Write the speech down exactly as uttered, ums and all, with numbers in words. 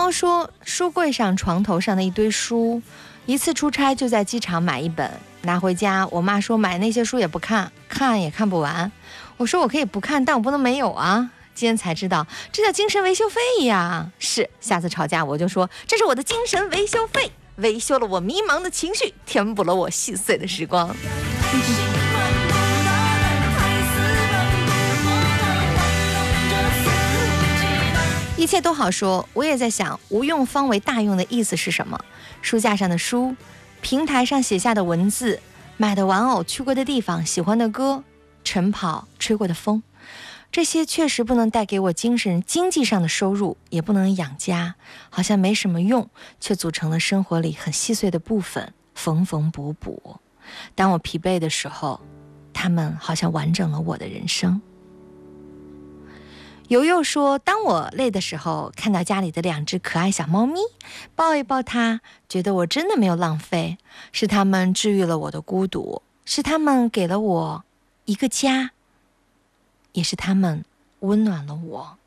猫说，书柜上床头上的一堆书，一次出差就在机场买一本，拿回家我妈说买那些书也不看，看也看不完。我说我可以不看，但我不能没有啊。今天才知道这叫精神维修费呀。是，下次吵架我就说这是我的精神维修费，维修了我迷茫的情绪，填补了我细碎的时光。一切都好说，我也在想无用方为大用的意思是什么。书架上的书，平台上写下的文字，买的玩偶，去过的地方，喜欢的歌，晨跑，吹过的风，这些确实不能带给我精神经济上的收入，也不能养家，好像没什么用，却组成了生活里很细碎的部分，缝缝补补。当我疲惫的时候，他们好像完整了我的人生。悠悠说，当我累的时候，看到家里的两只可爱小猫咪，抱一抱它，觉得我真的没有浪费，是它们治愈了我的孤独，是它们给了我一个家，也是它们温暖了我。